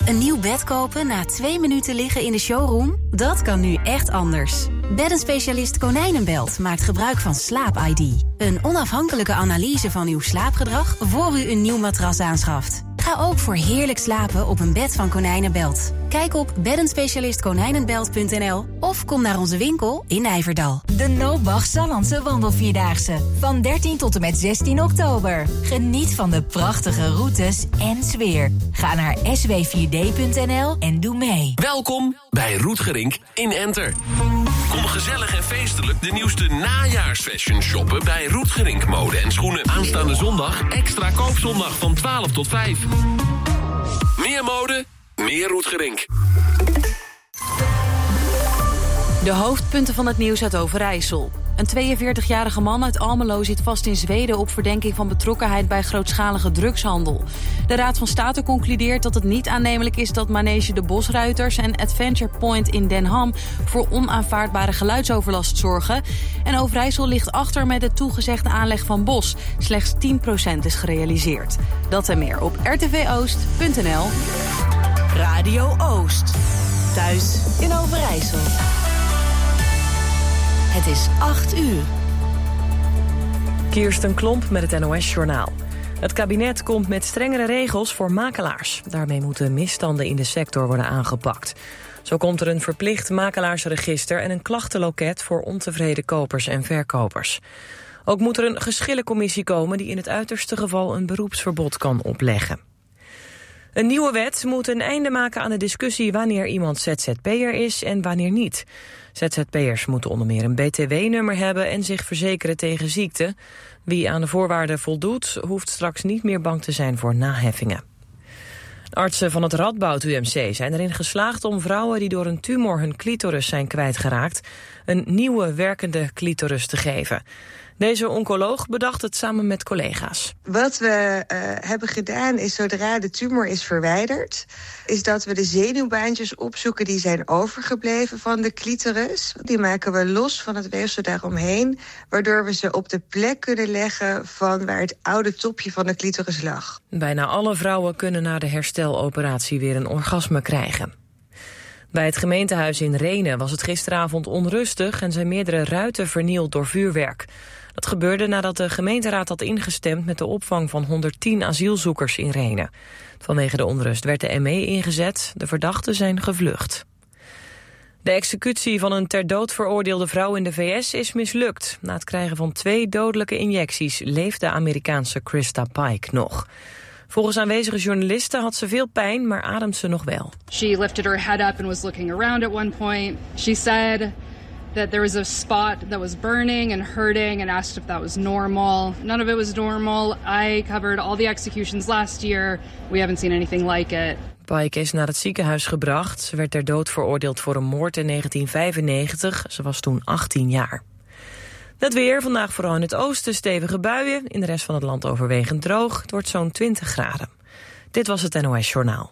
Een nieuw bed kopen na 2 minuten liggen in de showroom? Dat kan nu echt anders. Beddenspecialist Konijnenbelt maakt gebruik van Slaap-ID. Een onafhankelijke analyse van uw slaapgedrag voor u een nieuw matras aanschaft. Ga ook voor heerlijk slapen op een bed van Konijnenbelt. Kijk op beddenspecialistkonijnenbelt.nl of kom naar onze winkel in Nijverdal. De Nobach Sallandse Wandelvierdaagse. Van 13 tot en met 16 oktober. Geniet van de prachtige routes en sfeer. Ga naar sw4d.nl en doe mee. Welkom bij Roetgerink in Enter. Kom gezellig en feestelijk de nieuwste najaarsfashion shoppen bij Roetgerink Mode en Schoenen. Aanstaande zondag extra koopzondag van 12 tot 5. Meer mode, meer Roetgerink. De hoofdpunten van het nieuws uit Overijssel. Een 42-jarige man uit Almelo zit vast in Zweden op verdenking van betrokkenheid bij grootschalige drugshandel. De Raad van State concludeert dat het niet aannemelijk is dat Manege de Bosruiters en Adventure Point in Den Ham voor onaanvaardbare geluidsoverlast zorgen. En Overijssel ligt achter met de toegezegde aanleg van Bos. Slechts 10% is gerealiseerd. Dat en meer op rtvoost.nl. Radio Oost. Thuis in Overijssel. Het is 8 uur. Kirsten Klomp met het NOS-journaal. Het kabinet komt met strengere regels voor makelaars. Daarmee moeten misstanden in de sector worden aangepakt. Zo komt er een verplicht makelaarsregister en een klachtenloket voor ontevreden kopers en verkopers. Ook moet er een geschillencommissie komen die in het uiterste geval een beroepsverbod kan opleggen. Een nieuwe wet moet een einde maken aan de discussie wanneer iemand ZZP'er is en wanneer niet. ZZP'ers moeten onder meer een BTW-nummer hebben en zich verzekeren tegen ziekte. Wie aan de voorwaarden voldoet, hoeft straks niet meer bang te zijn voor naheffingen. Artsen van het Radboud UMC zijn erin geslaagd om vrouwen die door een tumor hun clitoris zijn kwijtgeraakt een nieuwe werkende clitoris te geven. Deze oncoloog bedacht het samen met collega's. Wat we hebben gedaan is, zodra de tumor is verwijderd, is dat we de zenuwbaantjes opzoeken die zijn overgebleven van de clitoris. Die maken we los van het weefsel daaromheen, waardoor we ze op de plek kunnen leggen van waar het oude topje van de clitoris lag. Bijna alle vrouwen kunnen na de hersteloperatie weer een orgasme krijgen. Bij het gemeentehuis in Rhenen was het gisteravond onrustig en zijn meerdere ruiten vernield door vuurwerk. Dat gebeurde nadat de gemeenteraad had ingestemd met de opvang van 110 asielzoekers in Rhenen. Vanwege de onrust werd de ME ingezet, de verdachten zijn gevlucht. De executie van een ter dood veroordeelde vrouw in de VS is mislukt. Na het krijgen van 2 dodelijke injecties leeft de Amerikaanse Krista Pike nog. Volgens aanwezige journalisten had ze veel pijn, maar ademt ze nog wel. She lifted her head up and was looking around at one point. She said that there was a spot that was burning and hurting and asked if that was normal. None of it was normal. I covered all the executions last year. We haven't seen anything like it. Pike is naar het ziekenhuis gebracht. Ze werd ter dood veroordeeld voor een moord in 1995. Ze was toen 18 jaar. Het weer, vandaag vooral in het oosten stevige buien. In de rest van het land overwegend droog. Het wordt zo'n 20 graden. Dit was het NOS Journaal.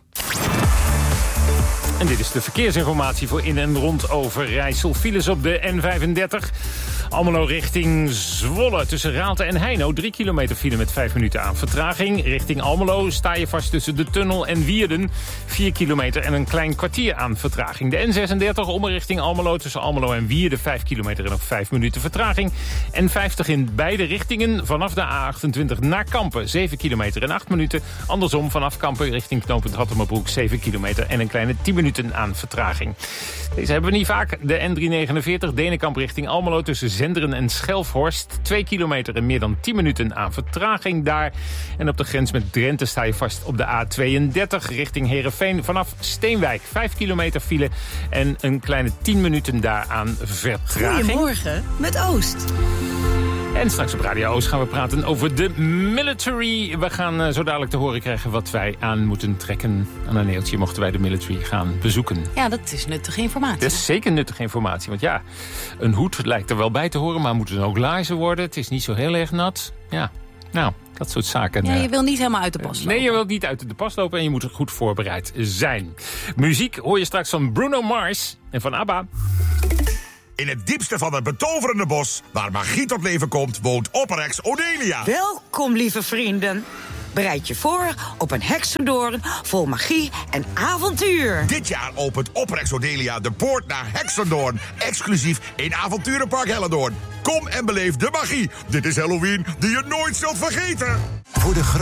En dit is de verkeersinformatie voor in en rond Overijssel. Files op de N35. Almelo richting Zwolle. Tussen Raalte en Heino 3 kilometer file met 5 minuten aan vertraging. Richting Almelo sta je vast tussen de tunnel en Wierden. 4 kilometer en een klein kwartier aan vertraging. De N36 om richting Almelo tussen Almelo en Wierden. 5 kilometer en nog 5 minuten vertraging. N50 in beide richtingen vanaf de A28 naar Kampen. 7 kilometer en 8 minuten. Andersom vanaf Kampen richting knooppunt Hattemerbroek. 7 kilometer en een kleine 10 minuten aan vertraging. Deze hebben we niet vaak. De N349 Denenkamp richting Almelo tussen Zenderen en Schelfhorst. 2 kilometer en meer dan 10 minuten aan vertraging daar. En op de grens met Drenthe sta je vast op de A32 richting Heerenveen. Vanaf Steenwijk 5 kilometer file en een kleine 10 minuten daar aan vertraging. Goedemorgen met Oost. En straks op Radio Oost gaan we praten over de military. We gaan zo dadelijk te horen krijgen wat wij aan moeten trekken. Aan een neeltje mochten wij de military gaan bezoeken. Ja, dat is nuttige informatie. Dat is zeker nuttige informatie. Want ja, een hoed lijkt er wel bij te horen, maar moeten dan ook laarzen worden. Het is niet zo heel erg nat. Ja, nou, dat soort zaken. Ja, je wil niet helemaal uit de pas lopen. Nee, je wilt niet uit de pas lopen en je moet er goed voorbereid zijn. Muziek hoor je straks van Bruno Mars en van ABBA. In het diepste van het betoverende bos, waar magie tot leven komt, woont opperrex Odelia. Welkom, lieve vrienden. Bereid je voor op een heksendoorn vol magie en avontuur. Dit jaar opent Oprex Odelia de poort naar Heksendoorn. Exclusief in Avonturenpark Hellendoorn. Kom en beleef de magie. Dit is Halloween die je nooit zult vergeten. Voor de